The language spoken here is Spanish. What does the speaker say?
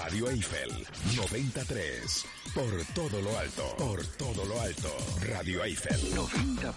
Radio Eiffel 93. Por todo lo alto. Por todo lo alto. Radio Eiffel 90.